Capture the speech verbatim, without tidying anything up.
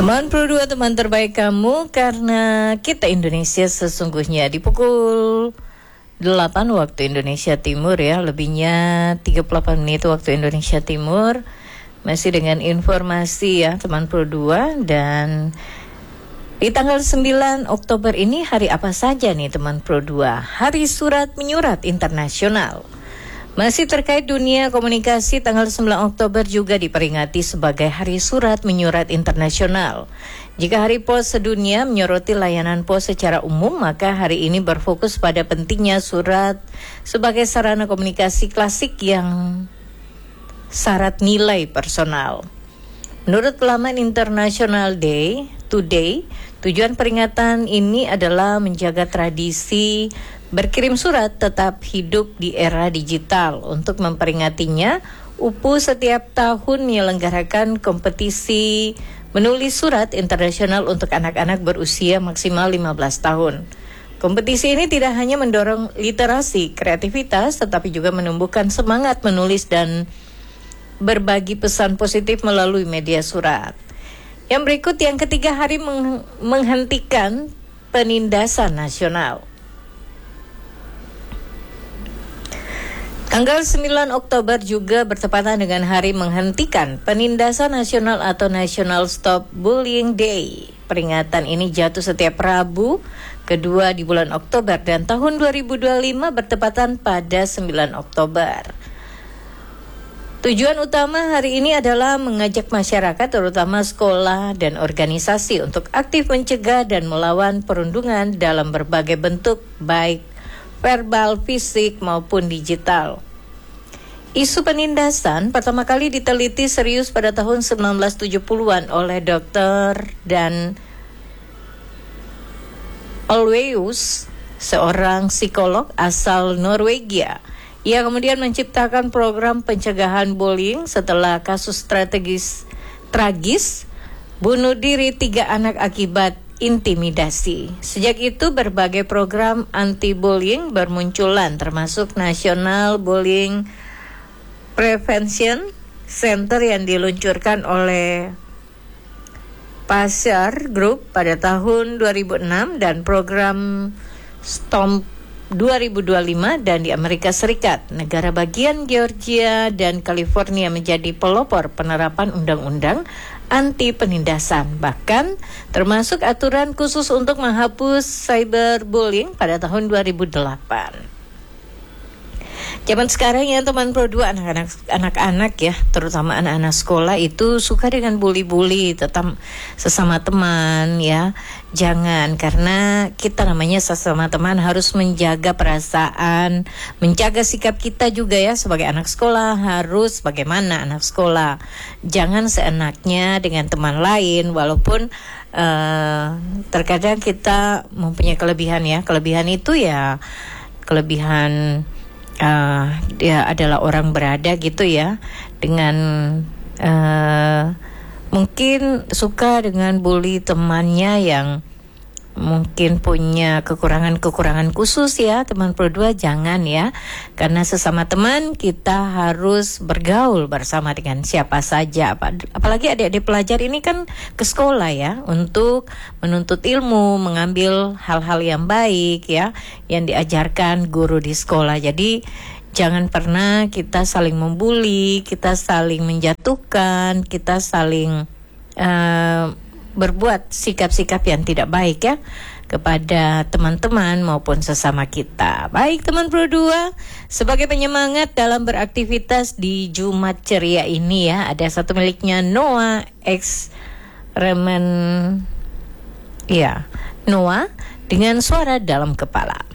Teman Pro dua, teman terbaik kamu, karena kita Indonesia sesungguhnya di pukul delapan waktu Indonesia Timur ya, lebihnya tiga puluh delapan menit waktu Indonesia Timur. Masih dengan informasi ya teman Pro dua, dan di tanggal sembilan Oktober ini hari apa saja nih teman Pro dua? Hari Surat Menyurat Internasional. Masih terkait dunia komunikasi, tanggal sembilan Oktober juga diperingati sebagai Hari Surat Menyurat Internasional. Jika Hari Pos sedunia menyoroti layanan pos secara umum, maka hari ini berfokus pada pentingnya surat sebagai sarana komunikasi klasik yang syarat nilai personal. Menurut laman International Day Today, tujuan peringatan ini adalah menjaga tradisi berkirim surat tetap hidup di era digital. Untuk memperingatinya, U P U setiap tahun menyelenggarakan kompetisi menulis surat internasional untuk anak-anak berusia maksimal lima belas tahun. Kompetisi ini tidak hanya mendorong literasi, kreativitas, tetapi juga menumbuhkan semangat menulis dan berbagi pesan positif melalui media surat. Yang berikut, yang ketiga, hari meng- menghentikan penindasan nasional. Tanggal sembilan Oktober juga bertepatan dengan hari menghentikan penindasan nasional atau National Stop Bullying Day. Peringatan ini jatuh setiap Rabu kedua di bulan Oktober, dan tahun dua ribu dua puluh lima bertepatan pada sembilan Oktober. Tujuan utama hari ini adalah mengajak masyarakat, terutama sekolah dan organisasi, untuk aktif mencegah dan melawan perundungan dalam berbagai bentuk, baik verbal, fisik, maupun digital. Isu penindasan pertama kali diteliti serius pada tahun sembilan belas tujuh puluhan oleh dokter dan Olweus, seorang psikolog asal Norwegia. Ia kemudian menciptakan program pencegahan bullying setelah kasus strategis tragis bunuh diri tiga anak akibat intimidasi. Sejak itu berbagai program anti-bullying bermunculan, termasuk National Bullying Prevention Center yang diluncurkan oleh Pasar Group pada tahun dua ribu enam dan program Stomp dua ribu dua puluh lima, dan di Amerika Serikat, negara bagian Georgia dan California menjadi pelopor penerapan undang-undang anti penindasan, bahkan termasuk aturan khusus untuk menghapus cyberbullying pada tahun dua ribu delapan. Zaman sekarang ya teman Pro dua, anak-anak anak-anak ya, terutama anak-anak sekolah itu suka dengan bully-bully tetap sesama teman ya. Jangan, karena kita namanya sesama teman harus menjaga perasaan, menjaga sikap kita juga ya. Sebagai anak sekolah harus bagaimana anak sekolah. Jangan seenaknya dengan teman lain, walaupun uh, terkadang kita mempunyai kelebihan ya. Kelebihan itu ya kelebihan Uh, dia adalah orang berada gitu ya, dengan uh, mungkin suka dengan bully temannya yang mungkin punya kekurangan-kekurangan khusus ya teman Pro dua. Jangan ya, karena sesama teman kita harus bergaul bersama dengan siapa saja. Apalagi adik-adik pelajar ini kan ke sekolah ya, untuk menuntut ilmu, mengambil hal-hal yang baik ya, yang diajarkan guru di sekolah. Jadi jangan pernah kita saling membuli, kita saling menjatuhkan, kita saling uh, berbuat sikap-sikap yang tidak baik ya kepada teman-teman maupun sesama kita. Baik teman Pro dua, sebagai penyemangat dalam beraktivitas di Jumat ceria ini ya, ada satu miliknya Noah X Remen ya, Noah dengan suara dalam kepala.